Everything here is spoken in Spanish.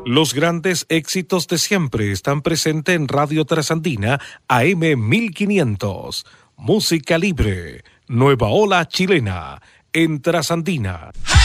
Los grandes éxitos de siempre están presentes en Radio Trasandina AM 1500. Música libre, nueva ola chilena en Trasandina.